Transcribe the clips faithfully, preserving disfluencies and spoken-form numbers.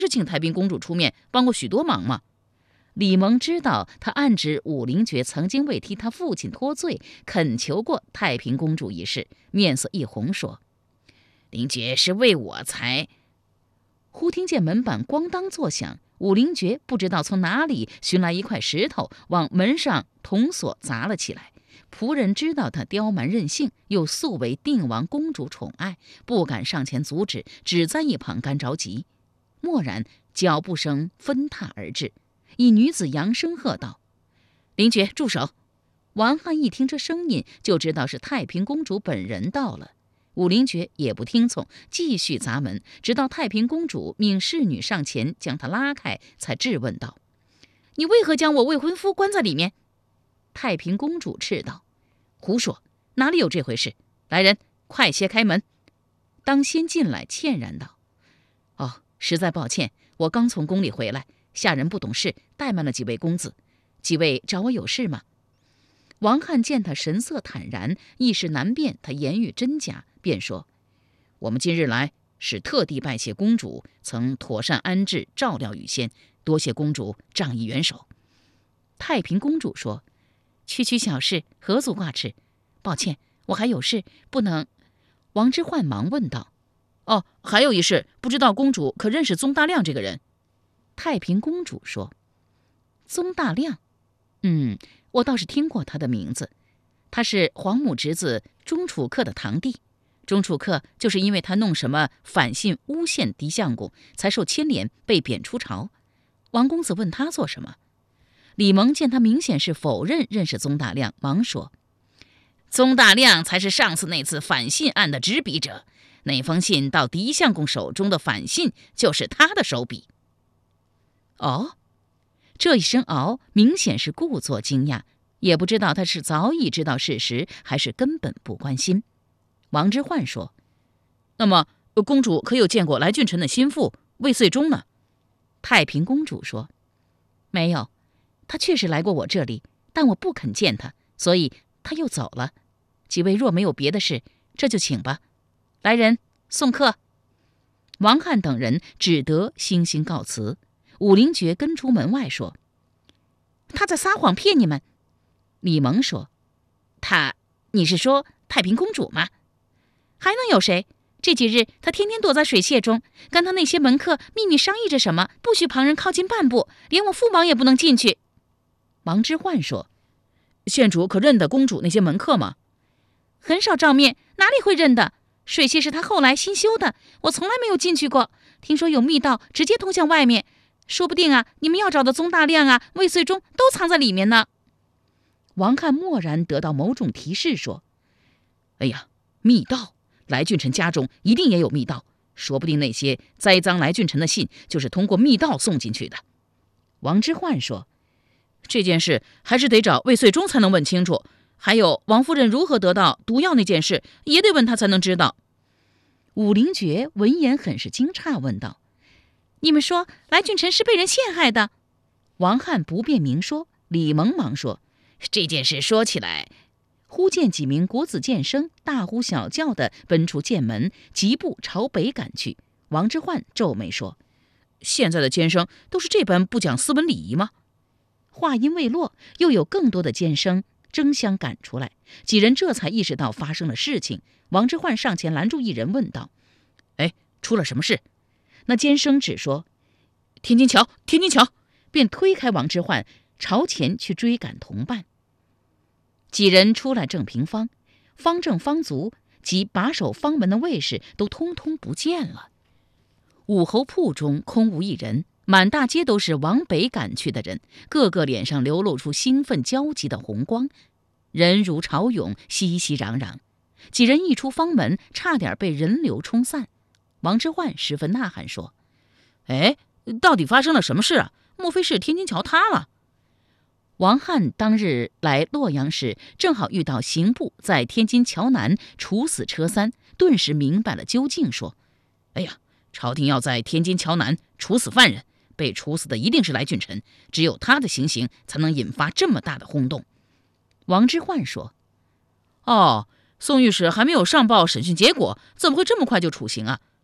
是请太平公主出面帮过许多忙吗？李蒙知道他暗指武陵爵曾经为替他父亲脱罪恳求过太平公主一事，面色一红，说：“陵爵是为我才……”忽听见门板咣当作响，武陵爵不知道从哪里寻来一块石头，往门上铜锁砸了起来。仆人知道他刁蛮任性，又素为定王公主宠爱，不敢上前阻止，只在一旁干着急。蓦然脚步声纷踏而至，一女子扬声喝道：“陵爵住手！”王翰一听这声音，就知道是太平公主本人到了。武陵爵也不听从，继续砸门，直到太平公主命侍女上前将他拉开，才质问道：“你为何将我未婚夫关在里面？”太平公主斥道：“胡说，哪里有这回事？来人，快些开门！”当先进来歉然道：“哦，实在抱歉，我刚从宫里回来，下人不懂事，怠慢了几位公子。几位找我有事吗？”王翰见他神色坦然，一时难辨他言语真假，便说：“我们今日来是特地拜谢公主曾妥善安置照料雨仙，多谢公主仗义援手。”太平公主说：“区区小事，何足挂齿？抱歉，我还有事，不能。”王之涣忙问道：“哦，还有一事，不知道公主可认识宗大亮这个人？”太平公主说：“宗大亮，嗯，我倒是听过他的名字。他是皇母侄子钟楚客的堂弟。钟楚客就是因为他弄什么反信诬陷狄相公，才受牵连被贬出朝。王公子问他做什么？”李蒙见他明显是否认认识宗大亮，忙说：“宗大亮才是上次那次反信案的执笔者，那封信到狄相公手中的反信就是他的手笔。”哦，这一声“哦”明显是故作惊讶，也不知道他是早已知道事实，还是根本不关心。王之涣说：“那么公主可有见过来俊臣的心腹魏遂忠呢？”太平公主说：“没有，他确实来过我这里，但我不肯见他，所以他又走了。几位若没有别的事，这就请吧。来人，送客。”王翰等人只得悻悻告辞。武陵爵跟出门外说：“他在撒谎骗你们。”李蒙说：“他，你是说太平公主吗？还能有谁？这几日他天天躲在水榭中，跟他那些门客秘密商议着什么，不许旁人靠近半步，连我父王也不能进去。”王之涣说：“县主可认得公主那些门客吗？”“很少照面，哪里会认得？水榭是他后来新修的，我从来没有进去过。听说有密道直接通向外面，说不定啊，你们要找的宗大亮啊、魏遂忠都藏在里面呢。”王翰蓦然得到某种提示，说：“哎呀，密道！来俊臣家中一定也有密道，说不定那些栽赃来俊臣的信就是通过密道送进去的。”王之涣说：“这件事还是得找魏遂忠才能问清楚，还有王夫人如何得到毒药那件事，也得问他才能知道。”武陵爵闻言很是惊诧，问道：“你们说来俊臣是被人陷害的？”王翰不便明说。李蒙忙说：“这件事说起来……”忽见几名国子监生大呼小叫地奔出监门，疾步朝北赶去。王之涣皱眉说：“现在的监生都是这般不讲斯文礼仪吗？”话音未落，又有更多的监生争相赶出来，几人这才意识到发生了事情。王之涣上前拦住一人，问道：“哎，出了什么事？”那监生只说：“天津桥，天津桥！”便推开王之涣，朝前去追赶同伴。几人出来正平方，方正、方足及把守方门的卫士都通通不见了。武侯铺中空无一人，满大街都是往北赶去的人，个个脸上流露出兴奋焦急的红光，人如潮涌，熙熙攘攘。几人一出方门，差点被人流冲散。王之涣十分呐喊说：“哎，到底发生了什么事啊？莫非是天津桥塌了？”王翰当日来洛阳时，正好遇到刑部在天津桥南处死车三，顿时明白了究竟，说：“哎呀，朝廷要在天津桥南处死犯人，被处死的一定是来俊臣，只有他的行刑才能引发这么大的轰动。”王之涣说：“哦，宋御史还没有上报审讯结果，怎么会这么快就处刑啊？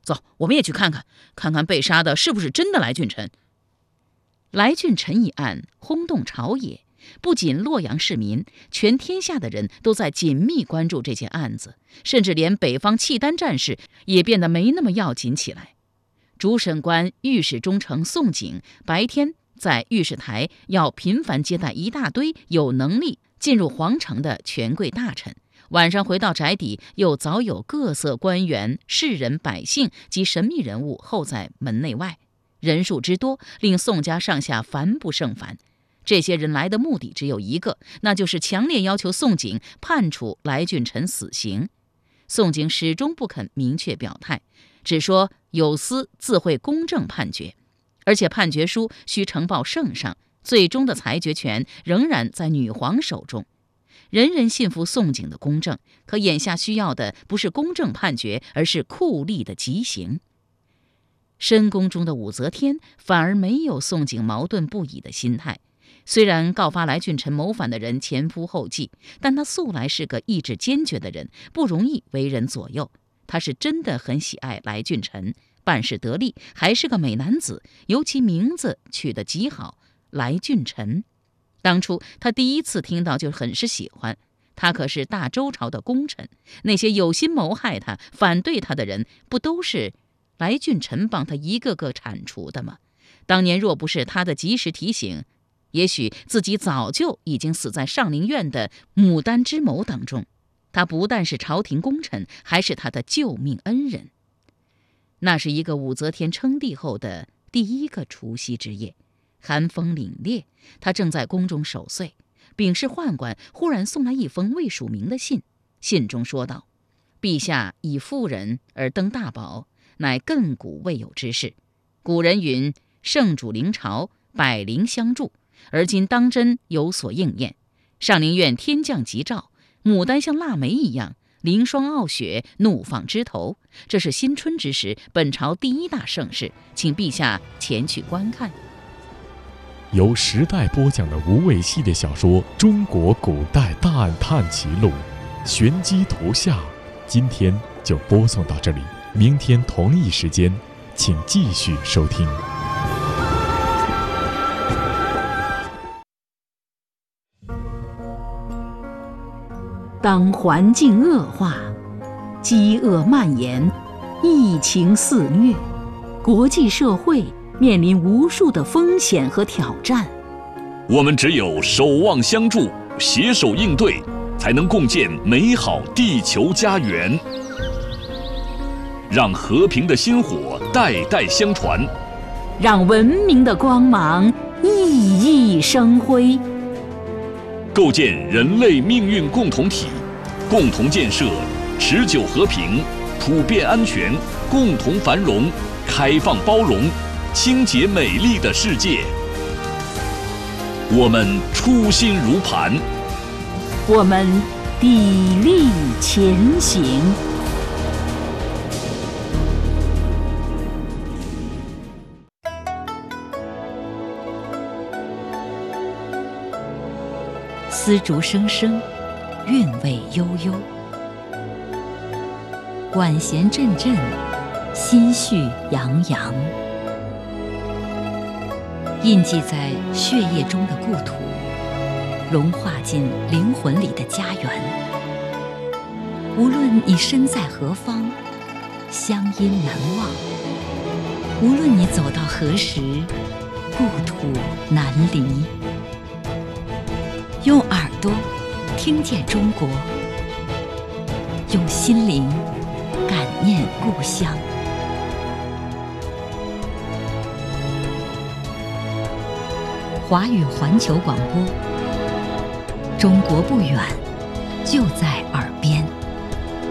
走，我们也去看看，看看被杀的是不是真的来俊臣。来俊臣一案轰动朝野，不仅洛阳市民，全天下的人都在紧密关注这件案子，甚至连北方契丹战事也变得没那么要紧起来。主审官御史中丞宋璟白天在御史台要频繁接待一大堆有能力进入皇城的权贵大臣，晚上回到宅邸，又早有各色官员、士人、百姓及神秘人物候在门内外，人数之多令宋家上下烦不胜烦。这些人来的目的只有一个，那就是强烈要求宋璟判处来俊臣死刑。宋璟始终不肯明确表态，只说有司自会公正判决，而且判决书需呈报圣上，最终的裁决权仍然在女皇手中。人人信服宋璟的公正，可眼下需要的不是公正判决，而是酷吏的极刑。深宫中的武则天反而没有宋璟矛盾不已的心态，虽然告发来俊臣谋反的人前仆后继，但他素来是个意志坚决的人，不容易为人左右。他是真的很喜爱来俊臣，办事得力，还是个美男子，尤其名字取得极好，来俊臣。当初他第一次听到就很是喜欢，他可是大周朝的功臣，那些有心谋害他、反对他的人，不都是来俊臣帮他一个个铲除的吗？当年若不是他的及时提醒，也许自己早就已经死在上林苑的牡丹之谋当中。他不但是朝廷功臣，还是他的救命恩人。那是一个武则天称帝后的第一个除夕之夜，寒风凛冽，他正在宫中守岁。秉事宦官忽然送来一封未署名的信，信中说道：陛下以妇人而登大宝，乃亘古未有之事。古人云：圣主临朝，百灵相助，而今当真有所应验。上林苑天降吉兆，牡丹像腊梅一样，凌霜傲雪，怒放枝头。这是新春之时，本朝第一大盛事，请陛下前去观看。 由时代播讲的无畏系列小说《中国古代大案探奇录》，玄机图下，今天就播送到这里，明天同一时间，请继续收听。 当环境恶化，饥饿蔓延，疫情肆虐，国际社会面临无数的风险和挑战， 我们只有守望相助，携手应对，才能共建美好地球家园。让和平的薪火代代相传， 让文明的光芒熠熠生辉， 构建人类命运共同体，共同建设持久和平、普遍安全、共同繁荣、开放包容、清洁美丽的世界。我们初心如磐， 我们砥砺前行。丝竹声声，韵味悠悠，管弦阵阵，心绪洋洋。印记在血液中的故土，融化进灵魂里的家园。无论你身在何方，乡音难忘；无论你走到何时，故土难离。用耳朵听见中国，用心灵感念故乡。华语环球广播，中国不远，就在耳